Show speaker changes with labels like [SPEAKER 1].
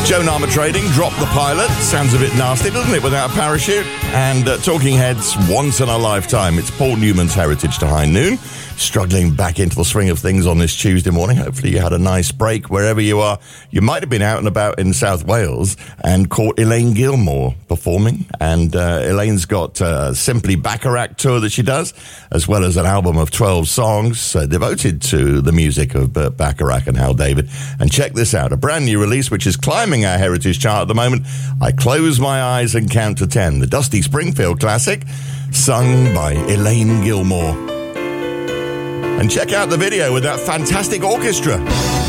[SPEAKER 1] Joan Armatrading, Drop the Pilot. Sounds a bit nasty, doesn't it, without a parachute? And Talking Heads, Once in a Lifetime. It's Paul Newman's Heritage to High Noon. Struggling back into the swing of things on this Tuesday morning. Hopefully you had a nice break wherever you are. You might have been out and about in South Wales and caught Elaine Gilmore performing. And Elaine's got a Simply Bacharach tour that she does, as well as an album of 12 songs devoted to the music of Burt Bacharach and Hal David. And check this out, a brand new release which is climbing our Heritage chart at the moment. I Close My Eyes and Count to 10, the Dusty Springfield classic, sung by Elaine Gilmore. And check out the video with that fantastic orchestra.